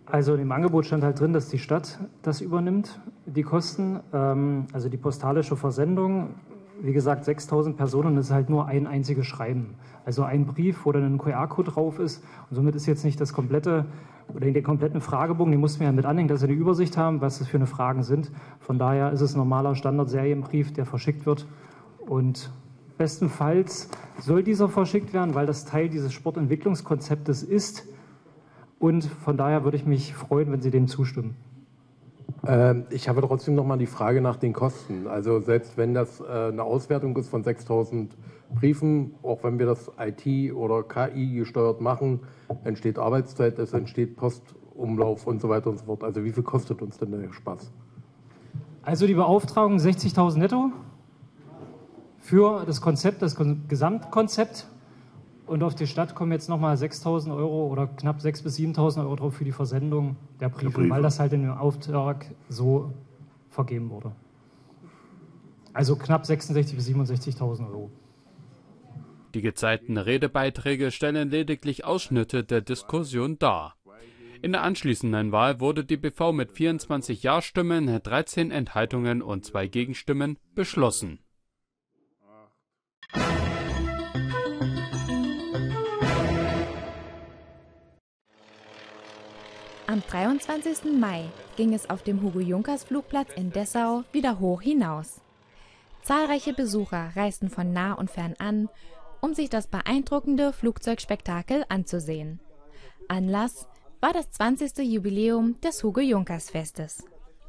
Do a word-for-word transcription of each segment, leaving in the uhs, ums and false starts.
Also im Angebot stand halt drin, dass die Stadt das übernimmt, die Kosten, ähm, also die postalische Versendung. Wie gesagt, sechstausend Personen, das ist halt nur ein einziges Schreiben. Also ein Brief, wo dann ein Q R-Code drauf ist. Und somit ist jetzt nicht das komplette, oder den kompletten Fragebogen, den mussten wir ja mit anhängen, dass wir eine Übersicht haben, was das für eine Fragen sind. Von daher ist es ein normaler Standard-Serienbrief, der verschickt wird. Und bestenfalls soll dieser verschickt werden, weil das Teil dieses Sportentwicklungskonzeptes ist. Und von daher würde ich mich freuen, wenn Sie dem zustimmen. Ähm, ich habe trotzdem noch mal die Frage nach den Kosten. Also selbst wenn das äh, eine Auswertung ist von sechstausend Briefen, auch wenn wir das I T- oder K I gesteuert machen, entsteht Arbeitszeit, es entsteht Postumlauf und so weiter und so fort. Also wie viel kostet uns denn der Spaß? Also die Beauftragung sechzigtausend netto für das Konzept, das Gesamtkonzept. Und auf die Stadt kommen jetzt nochmal sechstausend Euro oder knapp sechstausend bis siebentausend Euro drauf für die Versendung der Briefe, der Briefe, weil das halt in dem Auftrag so vergeben wurde. Also knapp sechsundsechzigtausend bis siebenundsechzigtausend Euro. Die gezeigten Redebeiträge stellen lediglich Ausschnitte der Diskussion dar. In der anschließenden Wahl wurde die B V mit vierundzwanzig Ja-Stimmen, dreizehn Enthaltungen und zwei Gegenstimmen beschlossen. Am dreiundzwanzigsten Mai ging es auf dem Hugo-Junkers-Flugplatz in Dessau wieder hoch hinaus. Zahlreiche Besucher reisten von nah und fern an, um sich das beeindruckende Flugzeugspektakel anzusehen. Anlass war das zwanzigste Jubiläum des Hugo-Junkers-Festes.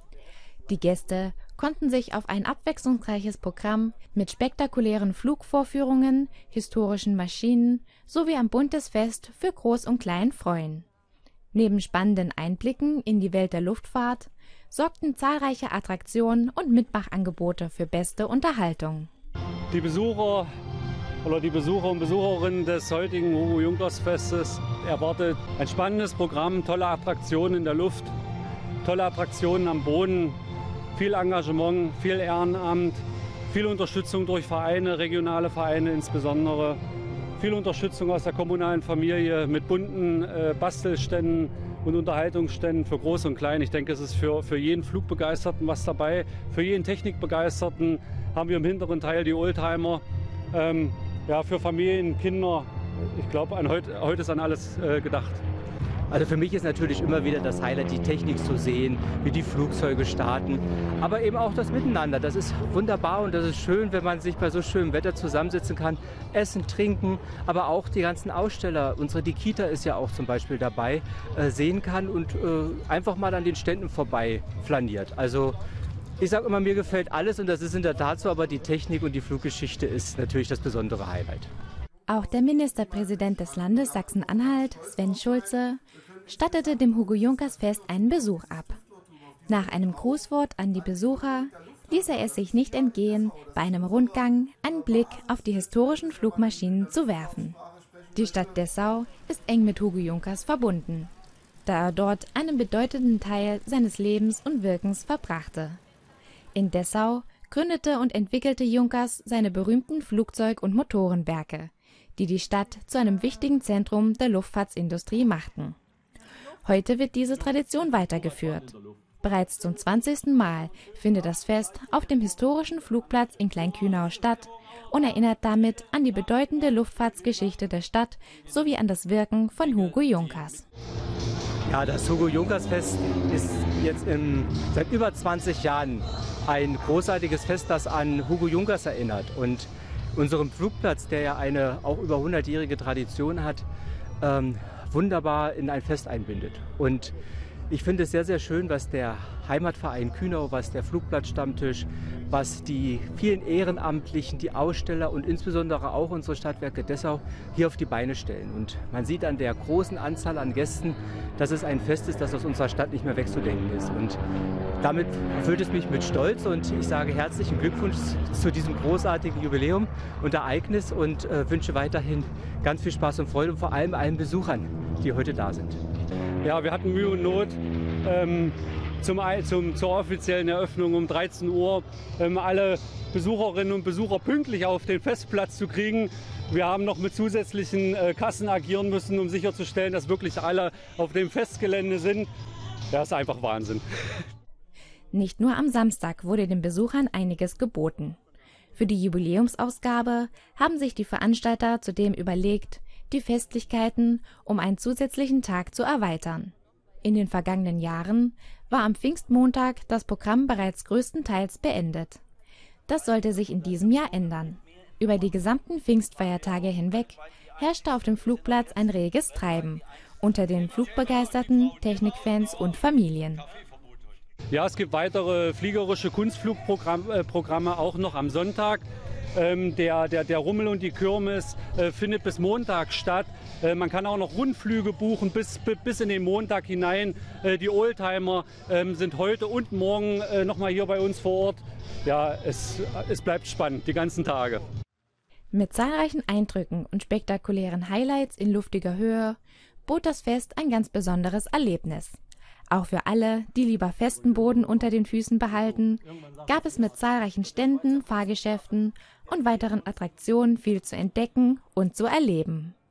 Die Gäste konnten sich auf ein abwechslungsreiches Programm mit spektakulären Flugvorführungen, historischen Maschinen sowie ein buntes Fest für Groß und Klein freuen. Neben spannenden Einblicken in die Welt der Luftfahrt sorgten zahlreiche Attraktionen und Mitmachangebote für beste Unterhaltung. Die Besucher oder die Besucher und Besucherinnen des heutigen Hugo-Junkers-Festes erwartet ein spannendes Programm, tolle Attraktionen in der Luft, tolle Attraktionen am Boden, viel Engagement, viel Ehrenamt, viel Unterstützung durch Vereine, regionale Vereine insbesondere. Viel Unterstützung aus der kommunalen Familie mit bunten äh, Bastelständen und Unterhaltungsständen für Groß und Klein. Ich denke, es ist für, für jeden Flugbegeisterten was dabei. Für jeden Technikbegeisterten haben wir im hinteren Teil die Oldtimer. Ähm, ja, für Familien, Kinder, ich glaube, an heute, heute ist an alles äh, gedacht. Also für mich ist natürlich immer wieder das Highlight, die Technik zu sehen, wie die Flugzeuge starten, aber eben auch das Miteinander. Das ist wunderbar und das ist schön, wenn man sich bei so schönem Wetter zusammensitzen kann, essen, trinken, aber auch die ganzen Aussteller, unsere die Kita ist ja auch zum Beispiel dabei, äh, sehen kann und äh, einfach mal an den Ständen vorbei flaniert. Also ich sage immer, mir gefällt alles und das ist in der Tat so, aber die Technik und die Fluggeschichte ist natürlich das besondere Highlight. Auch der Ministerpräsident des Landes Sachsen-Anhalt, Sven Schulze, stattete dem Hugo-Junkers-Fest einen Besuch ab. Nach einem Grußwort an die Besucher ließ er es sich nicht entgehen, bei einem Rundgang einen Blick auf die historischen Flugmaschinen zu werfen. Die Stadt Dessau ist eng mit Hugo Junkers verbunden, da er dort einen bedeutenden Teil seines Lebens und Wirkens verbrachte. In Dessau gründete und entwickelte Junkers seine berühmten Flugzeug- und Motorenwerke, die die Stadt zu einem wichtigen Zentrum der Luftfahrtsindustrie machten. Heute wird diese Tradition weitergeführt. Bereits zum zwanzigsten Mal findet das Fest auf dem historischen Flugplatz in Kleinkühnau statt und erinnert damit an die bedeutende Luftfahrtsgeschichte der Stadt sowie an das Wirken von Hugo Junkers. Ja, das Hugo-Junkers-Fest ist jetzt in, seit über zwanzig Jahren ein großartiges Fest, das an Hugo Junkers erinnert und unserem Flugplatz, der ja eine auch über hundertjährige Tradition hat, ähm, wunderbar in ein Fest einbindet. Und ich finde es sehr, sehr schön, was der Heimatverein Kühnau, was der Flugplatzstammtisch, was die vielen Ehrenamtlichen, die Aussteller und insbesondere auch unsere Stadtwerke Dessau hier auf die Beine stellen. Und man sieht an der großen Anzahl an Gästen, dass es ein Fest ist, das aus unserer Stadt nicht mehr wegzudenken ist. Und damit erfüllt es mich mit Stolz und ich sage herzlichen Glückwunsch zu diesem großartigen Jubiläum und Ereignis und äh, wünsche weiterhin ganz viel Spaß und Freude und vor allem allen Besuchern, die heute da sind. Ja, wir hatten Mühe und Not, ähm, zum, zum, zur offiziellen Eröffnung um dreizehn Uhr ähm, alle Besucherinnen und Besucher pünktlich auf den Festplatz zu kriegen. Wir haben noch mit zusätzlichen äh, Kassen agieren müssen, um sicherzustellen, dass wirklich alle auf dem Festgelände sind. Das ist einfach Wahnsinn. Nicht nur am Samstag wurde den Besuchern einiges geboten. Für die Jubiläumsausgabe haben sich die Veranstalter zudem überlegt, die Festlichkeiten um einen zusätzlichen Tag zu erweitern. In den vergangenen Jahren war am Pfingstmontag das Programm bereits größtenteils beendet. Das sollte sich in diesem Jahr ändern. Über die gesamten Pfingstfeiertage hinweg herrschte auf dem Flugplatz ein reges Treiben unter den Flugbegeisterten, Technikfans und Familien. Ja, es gibt weitere fliegerische Kunstflugprogramme auch noch am Sonntag. Ähm, der, der, der Rummel und die Kirmes äh, findet bis Montag statt. Äh, man kann auch noch Rundflüge buchen bis, bis in den Montag hinein. Äh, die Oldtimer äh, sind heute und morgen äh, noch mal hier bei uns vor Ort. Ja, es, es bleibt spannend, die ganzen Tage. Mit zahlreichen Eindrücken und spektakulären Highlights in luftiger Höhe bot das Fest ein ganz besonderes Erlebnis. Auch für alle, die lieber festen Boden unter den Füßen behalten, gab es mit zahlreichen Ständen, Fahrgeschäften und weiteren Attraktionen viel zu entdecken und zu erleben.